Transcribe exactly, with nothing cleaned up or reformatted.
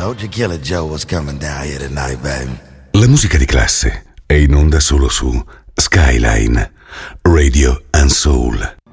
told you Killer Joe was coming down here tonight, baby. La musica di classe è in onda solo su Skyline Radio and Soul.